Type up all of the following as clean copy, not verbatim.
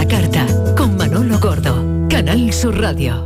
carta, con Manolo Gordo, Canal Sur Radio.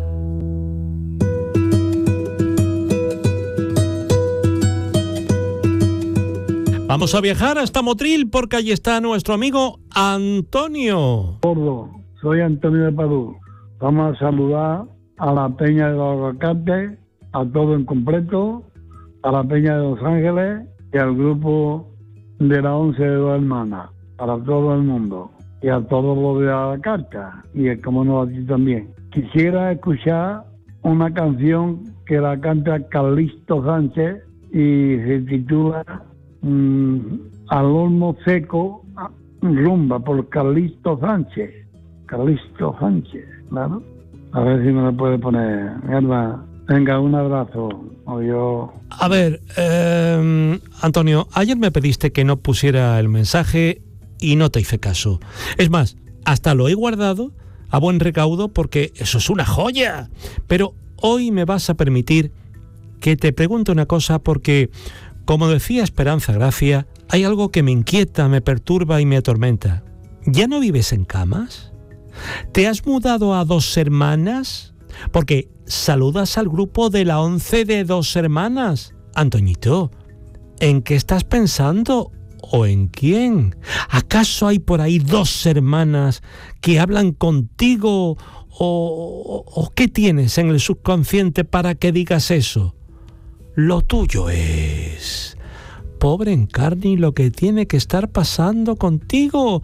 Vamos a viajar hasta Motril porque allí está nuestro amigo Antonio. Gordo, soy Antonio de Padú. Vamos a saludar a la Peña de los Aguacates, a todo en completo, a la Peña de Los Ángeles y al grupo de la 11 de Dos Hermanas, para todo el mundo y a todos los de la carta y como no a ti también. Quisiera escuchar una canción que la canta Calixto Sánchez y se titula Al Olmo Seco Rumba, por Calixto Sánchez. Calixto Sánchez, ¿claro? A ver si me lo puede poner. Venga, un abrazo. A ver, Antonio, ayer me pediste que no pusiera el mensaje y no te hice caso. Es más, hasta lo he guardado a buen recaudo porque eso es una joya. Pero hoy me vas a permitir que te pregunte una cosa porque, como decía Esperanza Gracia, hay algo que me inquieta, me perturba y me atormenta. ¿Ya no vives en camas? ¿Te has mudado a Dos Hermanas? Porque saludas al grupo de la 11 de Dos Hermanas. Antoñito, ¿en qué estás pensando? ¿O en quién? ¿Acaso hay por ahí dos hermanas que hablan contigo? ¿O qué tienes en el subconsciente para que digas eso? Lo tuyo es, pobre Encarni, lo que tiene que estar pasando contigo.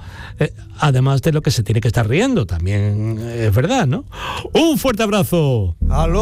Además de lo que se tiene que estar riendo, también es verdad, ¿no? ¡Un fuerte abrazo!